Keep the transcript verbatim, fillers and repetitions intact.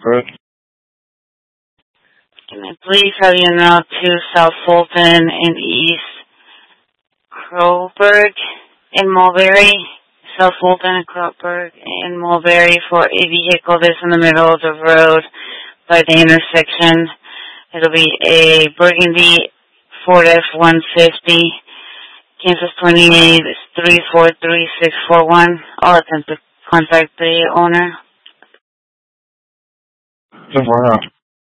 correct? Can I please have you now to South Fulton and East Crowburg in Mulberry? South Fulton and Crowburg in Mulberry for a vehicle that's in the middle of the road by the intersection. It'll be a Burgundy Ford F one fifty, Kansas twenty-eight, three four three six four one. I'll attempt to contact the owner. ten four now.